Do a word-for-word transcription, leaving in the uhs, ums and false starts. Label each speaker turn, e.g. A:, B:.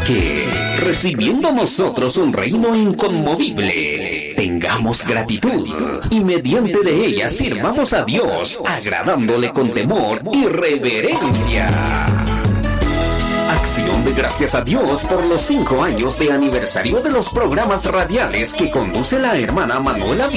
A: que, recibiendo nosotros un reino inconmovible, tengamos gratitud y mediante de ella sirvamos a Dios, agradándole con temor y reverencia. Acción de gracias a Dios por los cinco años de aniversario de los programas radiales que conduce la hermana Manuela